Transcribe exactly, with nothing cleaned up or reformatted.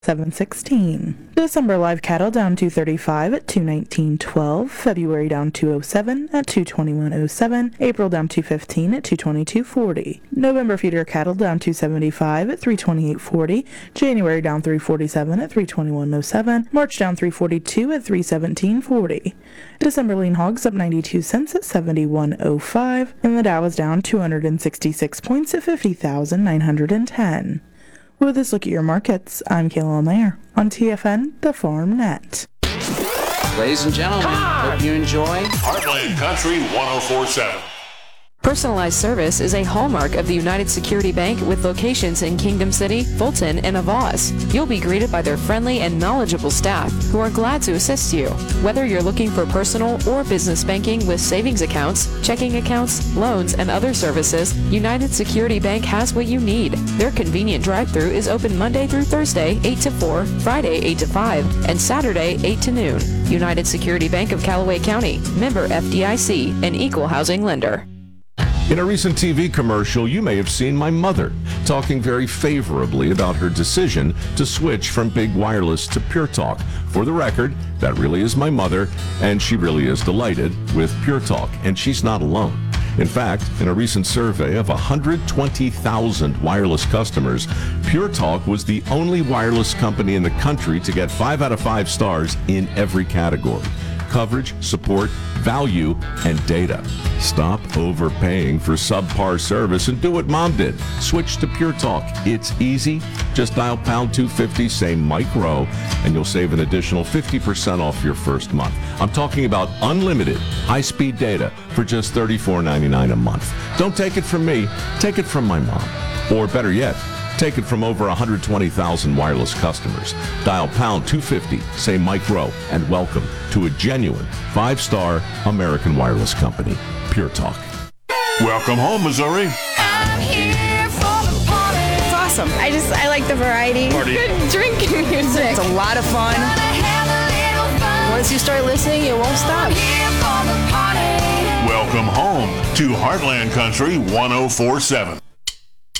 seven sixteen. December live cattle down two thirty-five at two nineteen twelve. February down two oh seven at two twenty-one oh seven. April down two fifteen at two twenty-two forty. November feeder cattle down two seventy-five at three twenty-eight forty. January down three forty-seven at three twenty-one oh seven. March down three forty-two at three seventeen forty. December lean hogs up ninety-two cents at seventy-one oh five. And the Dow is down two hundred sixty-six points at fifty thousand nine hundred ten. With this look at your markets, I'm Kayla Mayer on T F N, the Farm Net. Ladies and gentlemen, hope you enjoy Heartland Country one oh four point seven. Personalized service is a hallmark of the United Security Bank with locations in Kingdom City, Fulton, and Avaz. You'll be greeted by their friendly and knowledgeable staff who are glad to assist you. Whether you're looking for personal or business banking with savings accounts, checking accounts, loans, and other services, United Security Bank has what you need. Their convenient drive-thru is open Monday through Thursday, eight to four, Friday, eight to five, and Saturday, eight to noon. United Security Bank of Callaway County, member F D I C, an equal housing lender. In a recent T V commercial, you may have seen my mother talking very favorably about her decision to switch from Big Wireless to Pure Talk. For the record, that really is my mother, and she really is delighted with Pure Talk, and she's not alone. In fact, in a recent survey of one hundred twenty thousand wireless customers, Pure Talk was the only wireless company in the country to get five out of five stars in every category: coverage, support, value, and data. Stop overpaying for subpar service and do what Mom did. Switch to Pure Talk. It's easy. Just dial pound two fifty, say Mike Rowe, and you'll save an additional fifty percent off your first month. I'm talking about unlimited high-speed data for just thirty-four ninety-nine a month. Don't take it from me. Take it from my mom. Or better yet, take it from over one hundred twenty thousand wireless customers. Dial pound two fifty, say Mike Rowe, and welcome to a genuine five-star American wireless company, Pure Talk. Welcome home, Missouri. I'm here for the party. It's awesome. I just, I like the variety. Party. Good drinking music. It's a lot of fun. Once you start listening, you won't stop. I'm here for the party. Welcome home to Heartland Country one oh four point seven.